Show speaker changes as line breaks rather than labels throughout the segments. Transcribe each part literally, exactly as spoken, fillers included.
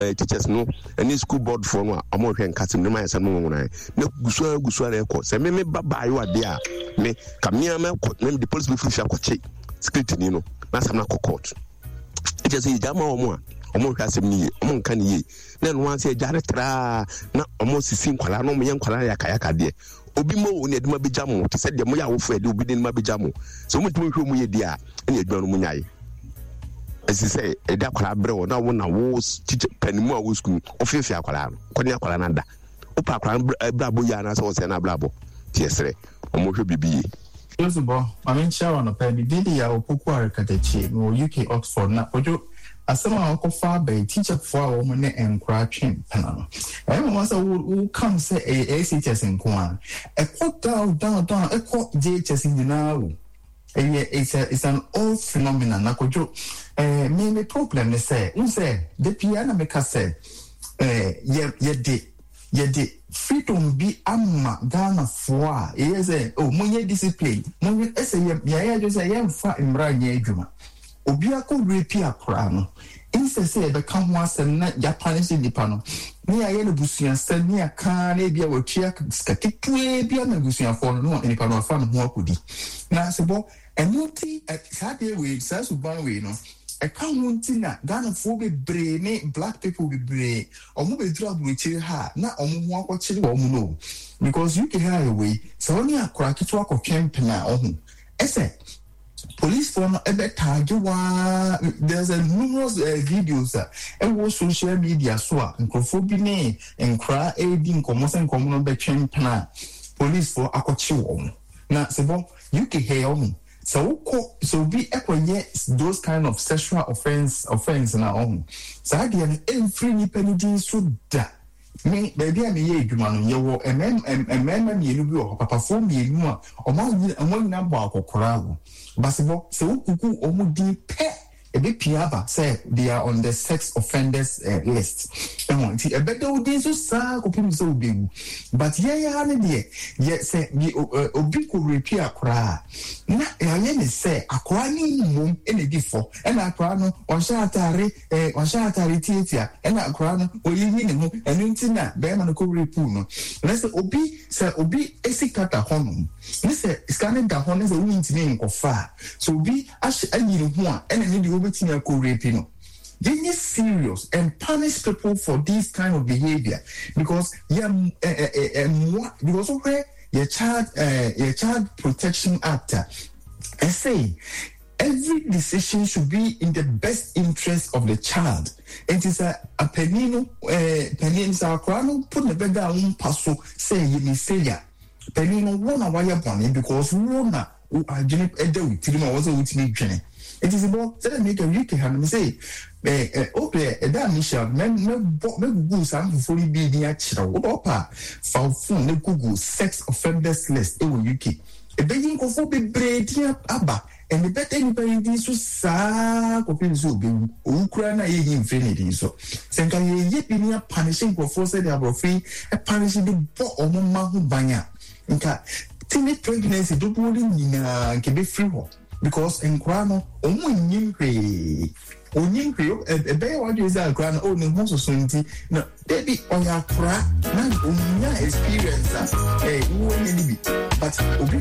teachers no any school board for no amo hwe nkasim no ma yesa no wona na gusua gusua rekọ se me me baba yo ade a me kamia me me the police be full akọche security ni no na sam na court teachers yi jama omo a omo hwe asem ni omo nka ni ye na no anse jare tra na omo sisi nkwala no mo ye nkwala ya kaya kade obi mo woni aduma be jamo te se de mo ya wo fu ade obi de ma be jamo so mo tumi hwe mo ye dia na aduma no mo nyaye as you say e da kwala bre na wo na wo teacher panimu a wo school ofiefi akwala no kwani akwala na da opa akwala bra bo ya na so se na bra bo tiesere omo hwe bibi
Yosubo amencha wa no pa bibi ya opoku arikatachi no U K Oxford na ojo asema akofa ba teacher for a wo ne enkra twen pana no e mo say wo come say A C T S nko a e ko down down down e ko J H S ni na wo it's a, it's an old phenomenon na kojo eh me me problem is say un say the piano make say eh ye ye de ye de freedom bi amma Ghana for a ye say oh munye discipline munye say ye ye just say ye fa imra nye adwuma obi akọ repi akra no inse say be kan ho asem na Japan si nipa no ni aye no busuan sɛ ni aka na bia watua skaketwe bia na busuan fo no nipa no afa no ho akodi na sebo enuti sabe we sasu ban we no e kan ho nti na Ghana fo be bre ne black people be bre omo be dura bu chiri ha na omo ho akɔchiri omo no because you can have we so oni akra kitwa akɔtwen pena oho ese police for no ebe target wa there's a numerous uh, videos that uh, e was social media so a nkofo bi ne nkra edi nkomo se nkomo no be twen pena police for akɔchi wo na sebo you can hear me so so be equate those kind of sexual offense offense na on so dia no every ni penity so da me baby am ye adwuma no ye wo emem emem me enu bi o papa fo me enu a o ma o nyina bo akokora wo basebo se ukuku o mu di pe e be piaba say they are on the sex offenders uh, list e won ti e be do di so sa ko pim so obi but ye ya ne de ye say bi obi ko repi akora na ye ne say akora ni mum e ne di fo e na akora no on sha atare eh on sha atare tietia e na akora no o yi ni ho enu nti na be ma no ko repu no na say obi say obi esikata honum ni say scanning da honum say wi ntini nkofa so obi anyiri ho a e na ne di betting a co-raping. No. They get serious and punish people for this kind of behavior because yeah, uh, uh, uh, because of where your child, uh, your child protection act, I say every decision should be in the best interest of the child. It is a a penino, uh, penins are crown put the bed down passo say you say ya penino one a wire bonnet because one who are generic edo tilima was a witty journey. It is about that make a week and say, eh, okay, a damn Michelle, men, no, no, go some fully be the actual opa, found phone, no Google sex offenders list, oh, U K. A begging of be bread here, abba, and the better anybody so sa, coping so be Ukraine, infinity. So, Sanka yet be punishing for force they are free, a punishing the bo or Mahu Banya. In fact, teenage pregnancy don't want to be free. Because in Krano, only Nimpe, only a bear what is that grand only most of Sunday. No, they be on your crack, not only experience as a woman, but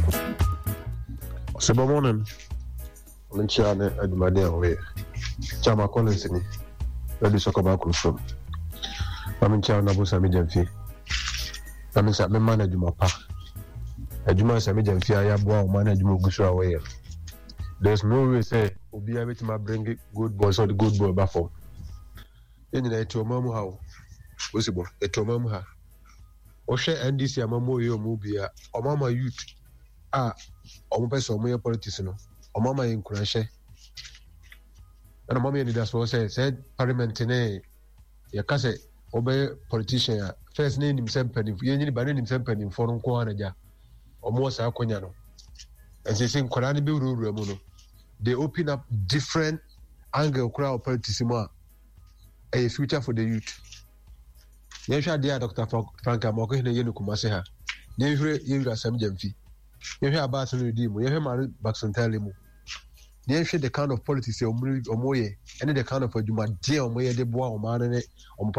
Seba morning. Menchane at Madame way. Chama Collins in it. Ready to come back from. I'm in China, Nabu Samijan fee. I'm in Sat manage my pack. A Juma Samijan fee, I have one manage Mugusha away. There's no way say obi a bit ma bring good boys or the good boy back from. Then you to mamu how. Possible. E to mamu ha. O share N D C amamu yo mu bia. O mama youth. Ah, o mo person o mo politics no. O mama encourage. And mama ni that's what say said parliament ne ya ka say obey politician first name himself pen. Ye ni ba name himself pen for nko anaja. O mo sa akonya no. And they say Korani be ruru mu no. They open up different angle crowd politics more a future for the youth. Yesha dia Doctor Frank Amoko hine yenu kumase ha. Yehre yehra sam jamfi. Yehre abasa no di mu, yehre mari Baxon tell mu. near the kind of politics or more, and the kind of a Juma deal, or more, the boy, or man,